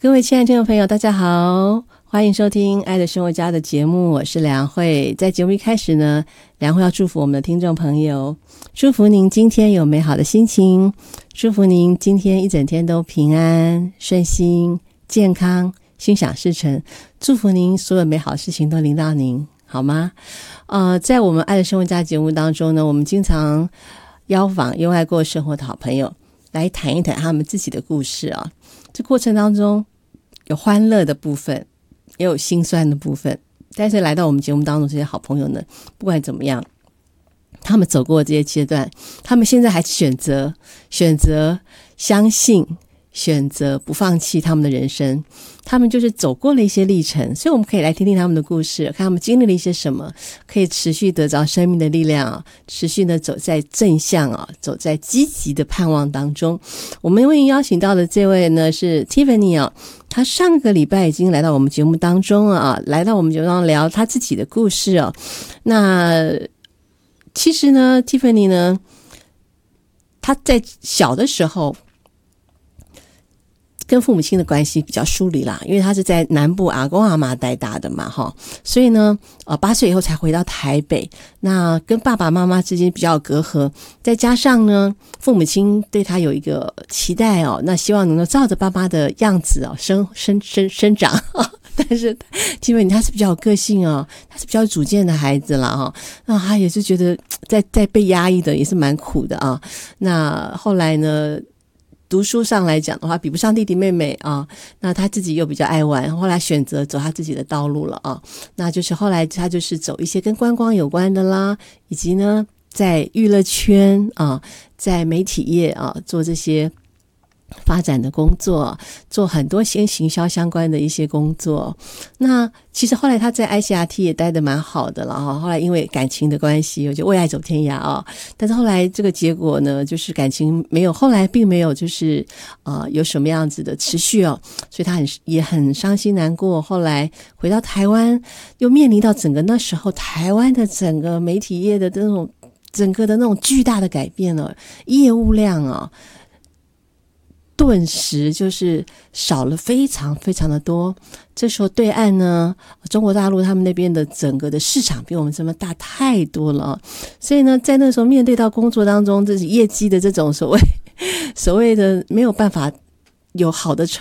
各位亲爱的听众朋友大家好，欢迎收听爱的生活家的节目，我是梁慧。在节目一开始呢，梁慧要祝福我们的听众朋友，祝福您今天有美好的心情，祝福您今天一整天都平安顺心健康心想事成，祝福您所有美好的事情都临到您，好吗？在我们爱的生活家节目当中呢，我们经常邀访用爱过生活的好朋友来谈一谈他们自己的故事啊。这过程当中有欢乐的部分，也有心酸的部分，但是来到我们节目当中这些好朋友呢，不管怎么样，他们走过这些阶段，他们现在还选择相信，选择不放弃他们的人生，他们就是走过了一些历程，所以我们可以来听听他们的故事，看他们经历了一些什么，可以持续得着生命的力量啊，持续的走在正向啊，走在积极的盼望当中。我们为您邀请到的这位呢是 Tiffany 啊，她上个礼拜已经来到我们节目当中啊，来到我们节目当中聊她自己的故事啊。那其实呢 Tiffany 呢，她在小的时候跟父母亲的关系比较疏离啦，因为他是在南部阿公阿嬷带大的嘛齁，所以呢8岁以后才回到台北，那跟爸爸妈妈之间比较有隔阂，再加上呢父母亲对他有一个期待哦，那希望能够照着爸爸的样子哦生长但是基本他是比较有个性哦，他是比较有主见的孩子啦齁，那他也是觉得在被压抑的也是蛮苦的啊。那后来呢读书上来讲的话比不上弟弟妹妹啊，那他自己又比较爱玩，后来选择走他自己的道路了啊。那就是后来他就是走一些跟观光有关的啦，以及呢在娱乐圈啊，在媒体业啊做这些发展的工作，做很多行销相关的一些工作。那其实后来他在 ICRT 也待得蛮好的了哈，后来因为感情的关系，我就为爱走天涯啊。但是后来这个结果呢，就是感情没有，后来并没有就是有什么样子的持续哦，所以他也很伤心难过。后来回到台湾，又面临到整个那时候台湾的整个媒体业的这种整个的那种巨大的改变哦，业务量啊顿时就是少了非常非常的多。这时候对岸呢，中国大陆他们那边的整个的市场比我们这么大太多了，所以呢在那时候面对到工作当中这是业绩的这种所谓的没有办法有好的成